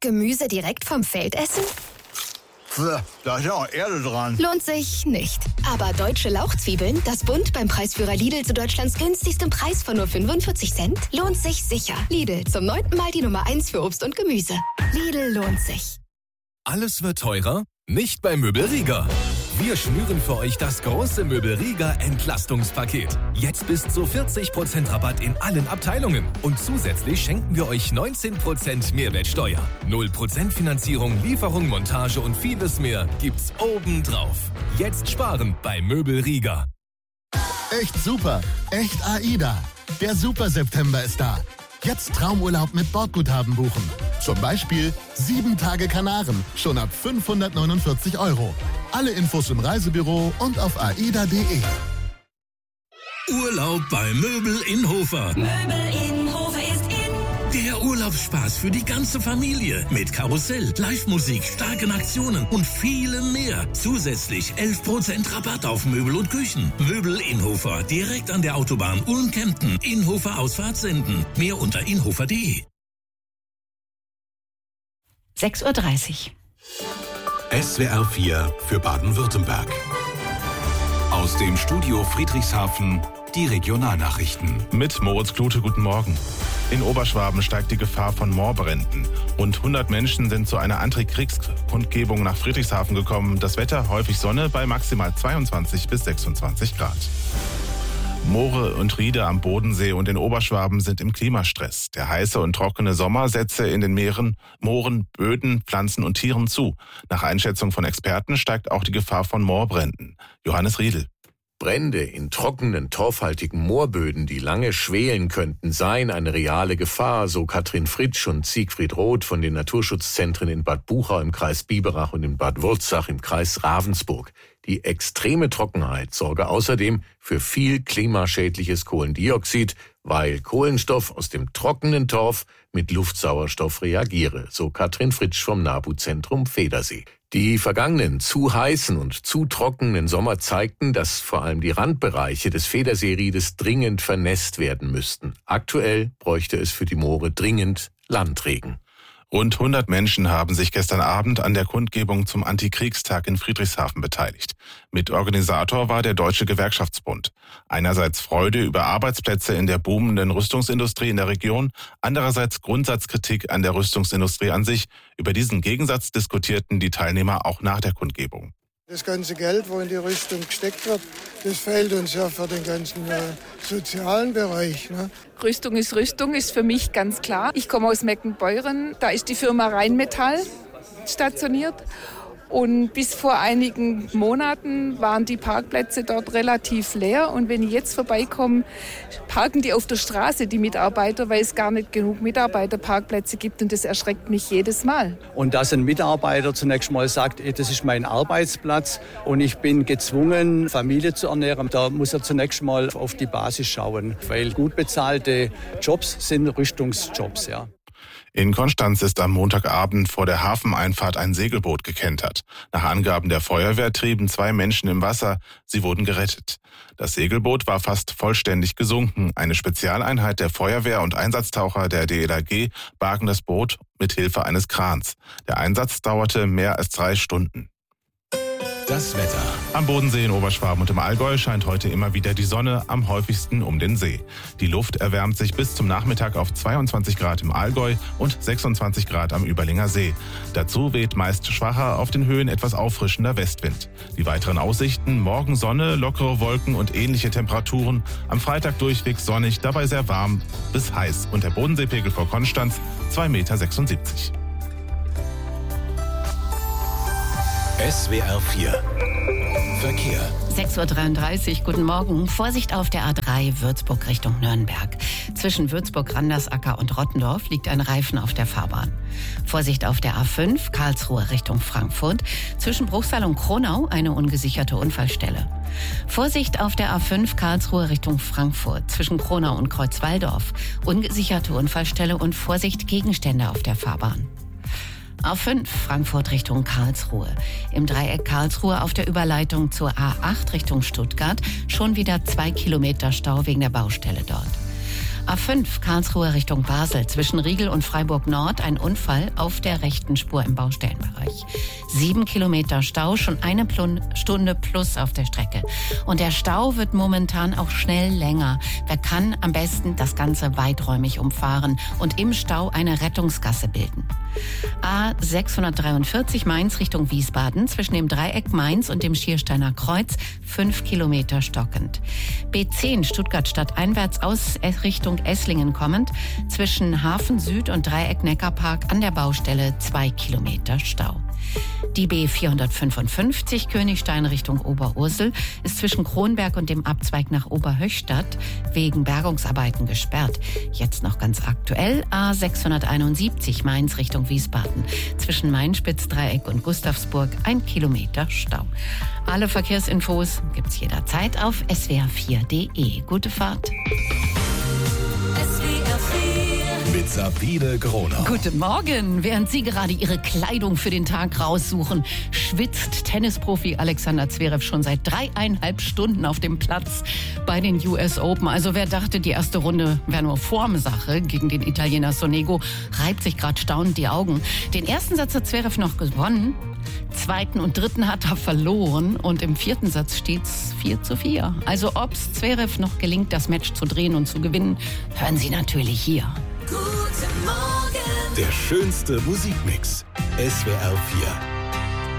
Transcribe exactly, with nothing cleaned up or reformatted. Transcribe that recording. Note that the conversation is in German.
Gemüse direkt vom Feld essen? Pff, da ist ja auch Erde dran. Lohnt sich nicht. Aber deutsche Lauchzwiebeln, das Bund beim Preisführer Lidl zu Deutschlands günstigstem Preis von nur fünfundvierzig Cent, lohnt sich sicher. Lidl, zum neunten Mal die Nummer eins für Obst und Gemüse. Lidl lohnt sich. Alles wird teurer? Nicht bei Möbel Rieger. Wir schnüren für euch das große Möbel Rieger Entlastungspaket. Jetzt bis zu vierzig Prozent Rabatt in allen Abteilungen. Und zusätzlich schenken wir euch neunzehn Prozent Mehrwertsteuer. null Prozent Finanzierung, Lieferung, Montage und vieles mehr gibt's obendrauf. Jetzt sparen bei Möbel Rieger. Echt super, echt AIDA. Der Super September ist da. Jetzt Traumurlaub mit Bordguthaben buchen. Zum Beispiel sieben Tage Kanaren, schon ab fünfhundertneunundvierzig Euro. Alle Infos im Reisebüro und auf aida punkt de. Urlaub bei Möbel in Hofer. Möbel in Hofer ist in. Der Urlaubsspaß für die ganze Familie. Mit Karussell, Live-Musik, starken Aktionen und vielem mehr. Zusätzlich elf Prozent Rabatt auf Möbel und Küchen. Möbel in Hofer, direkt an der Autobahn Ulm-Kempten. Inhofer Ausfahrt senden. Mehr unter inhofer punkt de. sechs Uhr dreißig. S W R vier für Baden-Württemberg. Aus dem Studio Friedrichshafen die Regionalnachrichten. Mit Moritz Klute, guten Morgen. In Oberschwaben steigt die Gefahr von Moorbränden. Rund hundert Menschen sind zu einer Antikriegskundgebung nach Friedrichshafen gekommen. Das Wetter häufig Sonne bei maximal zweiundzwanzig bis sechsundzwanzig Grad. Moore und Riede am Bodensee und in Oberschwaben sind im Klimastress. Der heiße und trockene Sommer setze in den Meeren, Mooren, Böden, Pflanzen und Tieren zu. Nach Einschätzung von Experten steigt auch die Gefahr von Moorbränden. Johannes Riedel. Brände in trockenen, torfhaltigen Moorböden, die lange schwelen könnten, seien eine reale Gefahr, so Katrin Fritsch und Siegfried Roth von den Naturschutzzentren in Bad Buchau im Kreis Biberach und in Bad Wurzach im Kreis Ravensburg. Die extreme Trockenheit sorge außerdem für viel klimaschädliches Kohlendioxid, weil Kohlenstoff aus dem trockenen Torf mit Luftsauerstoff reagiere, so Katrin Fritsch vom NABU-Zentrum Federsee. Die vergangenen zu heißen und zu trockenen Sommer zeigten, dass vor allem die Randbereiche des Federseeriedes dringend vernässt werden müssten. Aktuell bräuchte es für die Moore dringend Landregen. Rund hundert Menschen haben sich gestern Abend an der Kundgebung zum Antikriegstag in Friedrichshafen beteiligt. Mitorganisator war der Deutsche Gewerkschaftsbund. Einerseits Freude über Arbeitsplätze in der boomenden Rüstungsindustrie in der Region, andererseits Grundsatzkritik an der Rüstungsindustrie an sich. Über diesen Gegensatz diskutierten die Teilnehmer auch nach der Kundgebung. Das ganze Geld, wo in die Rüstung gesteckt wird, das fehlt uns ja für den ganzen äh, sozialen Bereich. Ne? Rüstung ist Rüstung, ist für mich ganz klar. Ich komme aus Meckenbeuren, da ist die Firma Rheinmetall stationiert. Und bis vor einigen Monaten waren die Parkplätze dort relativ leer. Und wenn ich jetzt vorbeikomme, parken die auf der Straße, die Mitarbeiter, weil es gar nicht genug Mitarbeiterparkplätze gibt. Und das erschreckt mich jedes Mal. Und dass ein Mitarbeiter zunächst mal sagt, das ist mein Arbeitsplatz und ich bin gezwungen, Familie zu ernähren, da muss er zunächst mal auf die Basis schauen. Weil gut bezahlte Jobs sind Rüstungsjobs, ja. In Konstanz ist am Montagabend vor der Hafeneinfahrt ein Segelboot gekentert. Nach Angaben der Feuerwehr trieben zwei Menschen im Wasser. Sie wurden gerettet. Das Segelboot war fast vollständig gesunken. Eine Spezialeinheit der Feuerwehr und Einsatztaucher der D L R G bargen das Boot mit Hilfe eines Krans. Der Einsatz dauerte mehr als drei Stunden. Das Wetter. Am Bodensee in Oberschwaben und im Allgäu scheint heute immer wieder die Sonne, am häufigsten um den See. Die Luft erwärmt sich bis zum Nachmittag auf zweiundzwanzig Grad im Allgäu und sechsundzwanzig Grad am Überlinger See. Dazu weht meist schwacher, auf den Höhen etwas auffrischender Westwind. Die weiteren Aussichten: morgen Sonne, lockere Wolken und ähnliche Temperaturen. Am Freitag durchweg sonnig, dabei sehr warm bis heiß. Und der Bodenseepegel vor Konstanz zwei Komma sechsundsiebzig Meter. S W R vier Verkehr. sechs Uhr dreiunddreißig, guten Morgen. Vorsicht auf der A drei Würzburg Richtung Nürnberg. Zwischen Würzburg-Randersacker und Rottendorf liegt ein Reifen auf der Fahrbahn. Vorsicht auf der A fünf Karlsruhe Richtung Frankfurt. Zwischen Bruchsal und Kronau eine ungesicherte Unfallstelle. Vorsicht auf der A fünf Karlsruhe Richtung Frankfurt. Zwischen Kronau und Kreuzwaldorf ungesicherte Unfallstelle und Vorsicht Gegenstände auf der Fahrbahn. A fünf Frankfurt Richtung Karlsruhe. Im Dreieck Karlsruhe auf der Überleitung zur A acht Richtung Stuttgart schon wieder zwei Kilometer Stau wegen der Baustelle dort. A fünf Karlsruhe Richtung Basel. Zwischen Riegel und Freiburg Nord ein Unfall auf der rechten Spur im Baustellenbereich. Sieben Kilometer Stau, schon eine Stunde plus auf der Strecke. Und der Stau wird momentan auch schnell länger. Wer kann, am besten das Ganze weiträumig umfahren und im Stau eine Rettungsgasse bilden. A sechshundertdreiundvierzig Mainz Richtung Wiesbaden. Zwischen dem Dreieck Mainz und dem Schiersteiner Kreuz fünf Kilometer stockend. B zehn Stuttgart stadteinwärts aus Richtung Esslingen kommend. Zwischen Hafen Süd und Dreieck Neckarpark an der Baustelle zwei Kilometer Stau. Die B vierhundertfünfundfünfzig Königstein Richtung Oberursel ist zwischen Kronberg und dem Abzweig nach Oberhöchstadt wegen Bergungsarbeiten gesperrt. Jetzt noch ganz aktuell A sechshunderteinundsiebzig Mainz Richtung Wiesbaden. Zwischen Mainspitz-Dreieck und Gustavsburg ein Kilometer Stau. Alle Verkehrsinfos gibt's jederzeit auf s w r vier punkt d e. Gute Fahrt. Mit Sabine Gronau. Guten Morgen. Während Sie gerade Ihre Kleidung für den Tag raussuchen, schwitzt Tennisprofi Alexander Zverev schon seit dreieinhalb Stunden auf dem Platz bei den U S Open. Also wer dachte, die erste Runde wäre nur Formsache gegen den Italiener Sonego, reibt sich gerade staunend die Augen. Den ersten Satz hat Zverev noch gewonnen. Zweiten und dritten hat er verloren und im vierten Satz steht's vier zu vier. Also ob's Zverev noch gelingt, das Match zu drehen und zu gewinnen, hören Sie natürlich hier. Guten Morgen. Der schönste Musikmix. S W R vier.